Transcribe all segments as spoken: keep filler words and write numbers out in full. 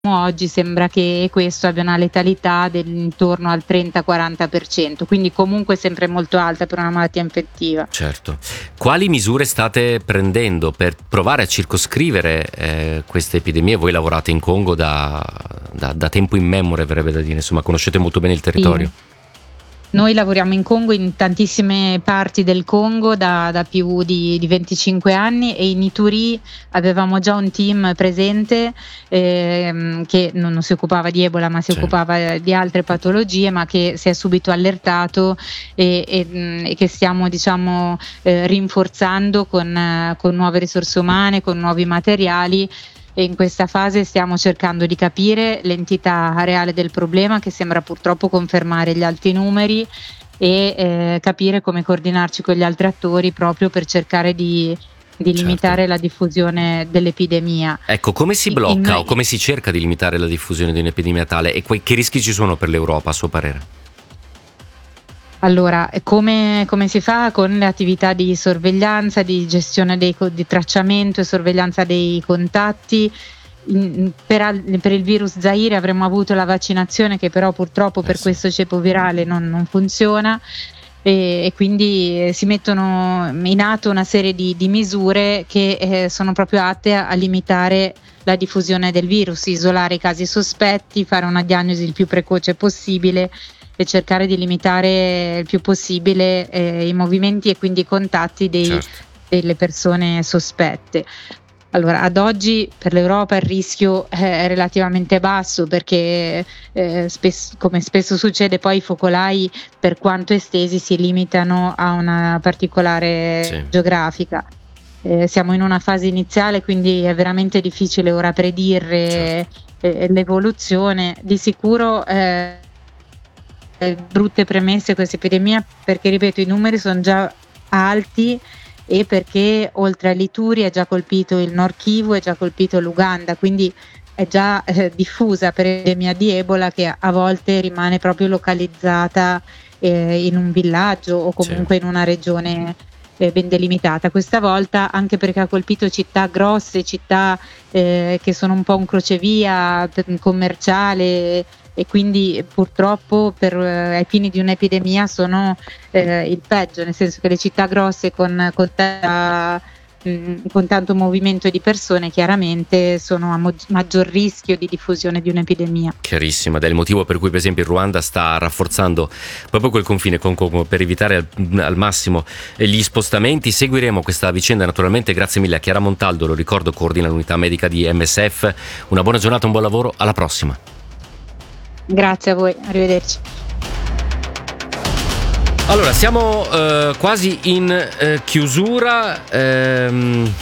oggi sembra che questo abbia una letalità dell'intorno al trenta quaranta per cento, quindi comunque sempre molto alta per una malattia infettiva. Certo. Quali misure state prendendo per provare a circoscrivere eh, queste epidemie? Voi lavorate in Congo da, da, da tempo immemore, verrebbe da dire, insomma conoscete molto bene il territorio. Sì. Noi lavoriamo in Congo, in tantissime parti del Congo da, da più di, di venticinque anni, e in Ituri avevamo già un team presente ehm, che non, non si occupava di Ebola, ma si Sì. occupava di altre patologie, ma che si è subito allertato e, e, e che stiamo diciamo eh, rinforzando con, eh, con nuove risorse umane, con nuovi materiali. E in questa fase stiamo cercando di capire l'entità reale del problema, che sembra purtroppo confermare gli alti numeri, e eh, capire come coordinarci con gli altri attori proprio per cercare di, di limitare Certo. la diffusione dell'epidemia. Ecco, come si In- blocca in- o come si cerca di limitare la diffusione di un'epidemia tale, e que- che rischi ci sono per l'Europa a suo parere? Allora, come, come si fa? Con le attività di sorveglianza, di gestione dei, co- di tracciamento e sorveglianza dei contatti. In- per, al- per il virus Zaire avremmo avuto la vaccinazione, che però purtroppo Eh per sì. questo ceppo virale non, non funziona, e, e quindi eh, si mettono in atto una serie di, di misure che eh, sono proprio atte a, a limitare la diffusione del virus, isolare i casi sospetti, fare una diagnosi il più precoce possibile e cercare di limitare il più possibile eh, i movimenti e quindi i contatti dei, Certo. delle persone sospette. Allora, ad oggi per l'Europa il rischio è relativamente basso, perché eh, spes- come spesso succede, poi i focolai, per quanto estesi, si limitano a una particolare Sì. geografica. Eh, siamo in una fase iniziale, quindi è veramente difficile ora predire eh, l'evoluzione. Di sicuro eh, eh, brutte premesse questa epidemia, perché ripeto, i numeri sono già alti, e perché oltre all'Ituri è già colpito il Nord Kivu, è già colpito l'Uganda, quindi è già eh, diffusa per epidemia di Ebola, che a volte rimane proprio localizzata eh, in un villaggio o comunque Sì. in una regione eh, ben delimitata. Questa volta anche perché ha colpito città grosse, città eh, che sono un po' un crocevia per- commerciale, e quindi purtroppo per eh, ai fini di un'epidemia sono eh, il peggio, nel senso che le città grosse con, con, ta- mh, con tanto movimento di persone chiaramente sono a mo- maggior rischio di diffusione di un'epidemia. Chiarissima, ed è il motivo per cui per esempio il Ruanda sta rafforzando proprio quel confine con Congo per evitare al, al massimo gli spostamenti. Seguiremo questa vicenda naturalmente. Grazie mille a Chiara Montaldo, lo ricordo, coordina l'unità medica di M S F. Una buona giornata, un buon lavoro, alla prossima. Grazie a voi, arrivederci. Allora, siamo eh, quasi in eh, chiusura. Ehm...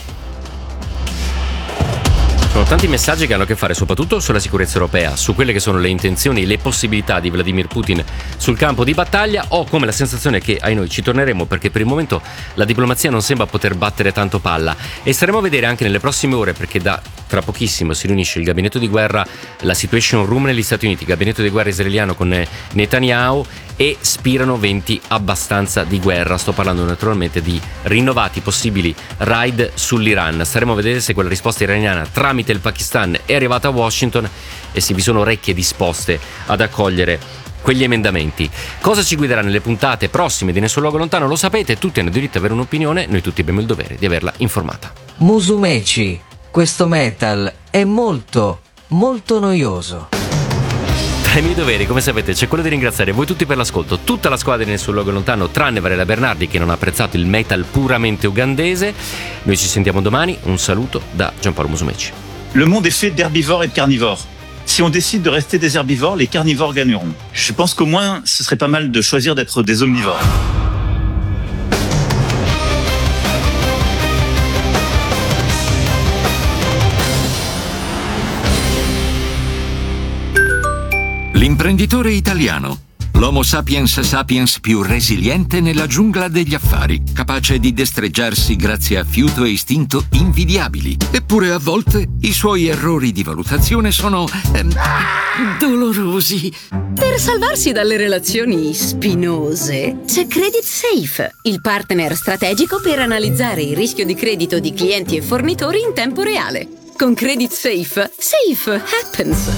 Sono tanti messaggi che hanno a che fare soprattutto sulla sicurezza europea, su quelle che sono le intenzioni e le possibilità di Vladimir Putin sul campo di battaglia. Ho come la sensazione che ai noi ci torneremo, perché per il momento la diplomazia non sembra poter battere tanto palla, e staremo a vedere anche nelle prossime ore, perché da tra pochissimo si riunisce il gabinetto di guerra, la Situation Room negli Stati Uniti, il gabinetto di guerra israeliano con Netanyahu, e spirano venti abbastanza di guerra. Sto parlando naturalmente di rinnovati possibili raid sull'Iran. Staremo a vedere se quella risposta iraniana tramite il Pakistan è arrivata a Washington e se vi sono orecchie disposte ad accogliere quegli emendamenti. Cosa ci guiderà nelle puntate prossime di Nessun Luogo Lontano lo sapete, tutti hanno diritto ad avere un'opinione, noi tutti abbiamo il dovere di averla informata. Musumeci, questo metal è molto, molto noioso. Tra i miei doveri, come sapete, c'è quello di ringraziare voi tutti per l'ascolto, tutta la squadra di Nessun Luogo Lontano, tranne Varela Bernardi che non ha apprezzato il metal puramente ugandese. Noi ci sentiamo domani, un saluto da Giampaolo Musumeci. Le monde est fait d'herbivores et de carnivores. Si on décide de rester des herbivores, les carnivores gagneront. Je pense qu'au moins, ce serait pas mal de choisir d'être des omnivores. L'imprenditore italiano. L'Homo sapiens sapiens più resiliente nella giungla degli affari, capace di destreggiarsi grazie a fiuto e istinto invidiabili. Eppure a volte i suoi errori di valutazione sono ehm, dolorosi. Per salvarsi dalle relazioni spinose, c'è Credit Safe, il partner strategico per analizzare il rischio di credito di clienti e fornitori in tempo reale. Con Credit Safe, safe happens.